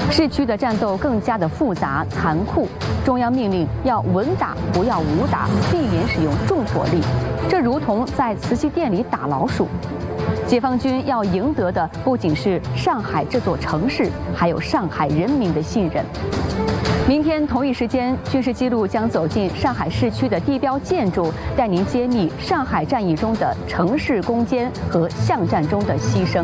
市区的战斗更加的复杂残酷。中央命令要稳打，不要武打，避免使用重火力。这如同在慈禧殿里打老鼠。解放军要赢得的不仅是上海这座城市，还有上海人民的信任。明天同一时间，军事记录将走进上海市区的地标建筑，带您揭秘上海战役中的城市攻坚和巷战中的牺牲。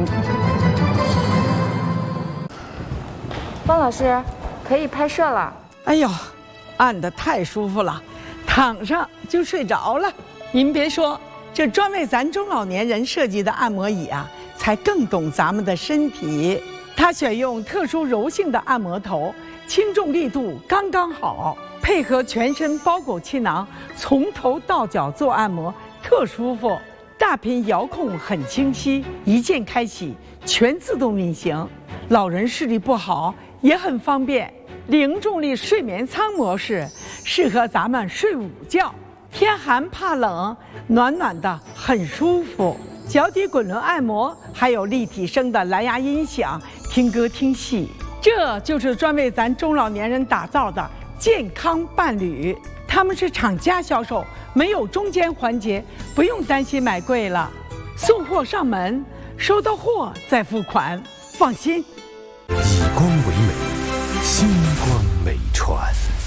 汪老师，可以拍摄了。 哎呦，按得太舒服了，躺上就睡着了。您别说，这专为咱中老年人设计的按摩椅啊，才更懂咱们的身体。它选用特殊柔性的按摩头，轻重力度刚刚好，配合全身包裹气囊，从头到脚做按摩，特舒服。大屏遥控很清晰，一键开启，全自动运行。老人视力不好也很方便。零重力睡眠舱模式适合咱们睡午觉，天寒怕冷，暖暖的很舒服。脚底滚轮按摩，还有立体声的蓝牙音响，听歌听戏。这就是专为咱中老年人打造的健康伴侣。他们是厂家销售，没有中间环节，不用担心买贵了。送货上门，收到货再付款，放心。 以光为美，星光美传。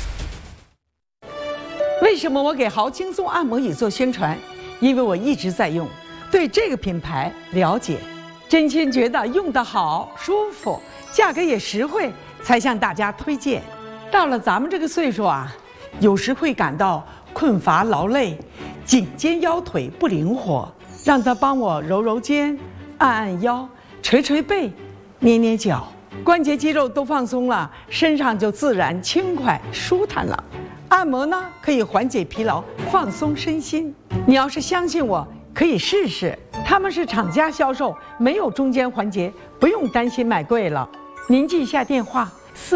为什么我给豪轻松按摩椅做宣传？因为我一直在用，对这个品牌了解，真心觉得用得好、舒服，价格也实惠，才向大家推荐。到了咱们这个岁数啊，有时会感到困乏劳累，颈肩腰腿不灵活，让他帮我揉揉肩、按按腰、捶捶背、捏捏脚，关节肌肉都放松了，身上就自然轻快舒坦了。按摩呢，可以缓解疲劳，放松身心。你要是相信我，可以试试。他们是厂家销售，没有中间环节，不用担心买贵了。您记一下电话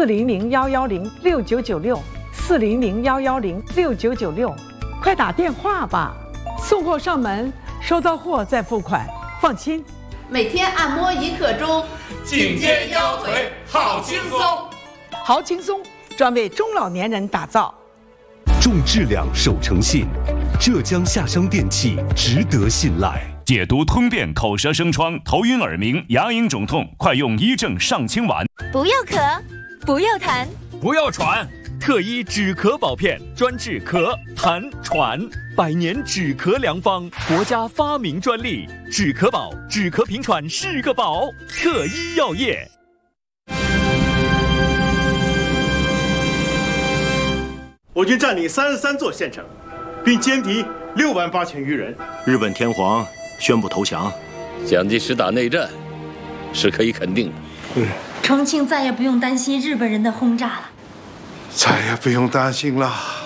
：400-110-6996，400-110-6996，快打电话吧。送货上门，收到货再付款，放心。 每天按摩1刻钟， 颈肩腰腿好轻松。 好轻松，专为中老年人打造。 重质量守诚信，浙江夏商电器值得信赖。 解毒通便口舌生疮、头晕耳鸣、牙龈肿痛，快用医正上清丸。 不要咳，不要痰， 不要喘，特医止咳宝片，专治咳、痰、喘，100年止咳良方，国家发明专利。止咳宝，止咳平喘是个宝。特医药业。 我军占领33座县城，并歼敌68000余人。 日本天皇宣布投降， 蒋介石打内战是可以肯定的。 重庆再也不用担心日本人的轰炸了， 再也不用担心了。